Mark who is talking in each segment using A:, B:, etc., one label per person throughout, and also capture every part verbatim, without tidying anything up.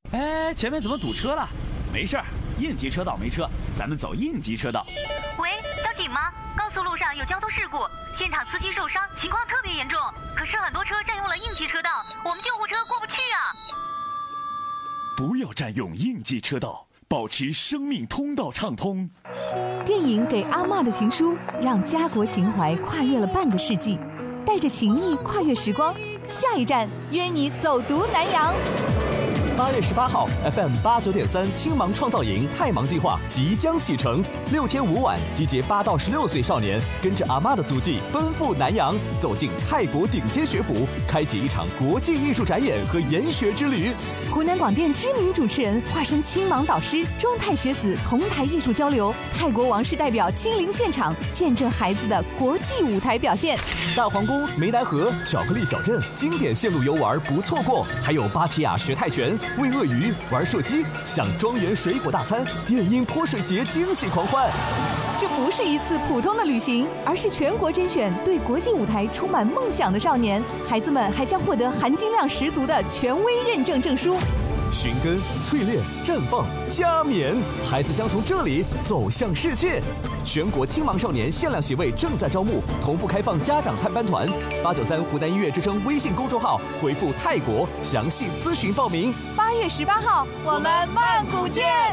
A: 哎，前面怎么堵车了？没事儿，应急车道没车，咱们走应急车道。
B: 喂，交警吗？高速路上有交通事故，现场司机受伤，情况特别严重。可是很多车占用了应急车道，我们救护车过不去啊！
A: 不要占用应急车道，保持生命通道畅通。
C: 电影《给阿嬷的情书》让家国情怀跨越了半个世纪，带着情谊跨越时光。下一站，约你走读南洋。
D: 八月十八号 ，F M 八九点三青芒创造营太芒计划即将启程，六天五晚，集结八到十六岁少年，跟着阿嬷的足迹奔赴南洋，走进泰国顶尖学府，开启一场国际艺术展演和研学之旅。
C: 湖南广电知名主持人化身青芒导师，中泰学子同台艺术交流，泰国王室代表亲临现场，见证孩子的国际舞台表现。
D: 大皇宫、湄南河、巧克力小镇，经典线路游玩不错过，还有芭提雅学泰拳。喂鳄鱼、玩射击，享庄园水果大餐，电音泼水节惊喜狂欢。
C: 这不是一次普通的旅行，而是全国甄选对国际舞台充满梦想的少年。孩子们还将获得含金量十足的权威认证证书。
D: 寻根、淬炼、绽放、加冕，孩子将从这里走向世界。全国青芒少年限量席位正在招募，同步开放家长探班团。八九三湖南音乐之声微信公众号回复泰国，详细咨询报名。
C: 八月十八号，我们曼谷见。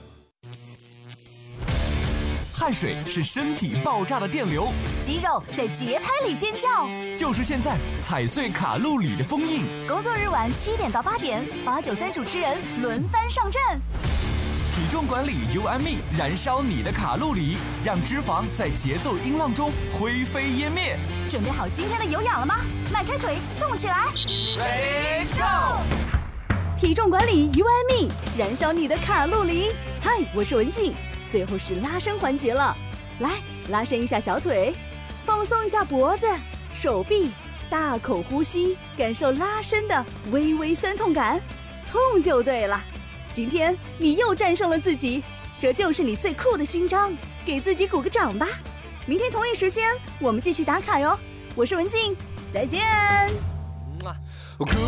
E: 汗水是身体爆炸的电流，
F: 肌肉在节拍里尖叫。
E: 就是现在，踩碎卡路里的封印。
F: 工作日晚七点到八点，八九三主持人轮番上阵。
E: 体重管理 U M E 燃烧你的卡路里，让脂肪在节奏音浪中灰飞烟灭。
F: 准备好今天的有氧了吗？迈开腿，动起来
E: ，Ready Go！
F: 体重管理 U M E 燃烧你的卡路里。嗨，我是文静。最后是拉伸环节了，来拉伸一下小腿，放松一下脖子、手臂，大口呼吸，感受拉伸的微微酸痛感，痛就对了。今天你又战胜了自己，这就是你最酷的勋章，给自己鼓个掌吧。明天同一时间我们继续打卡哟，我是文静，再见。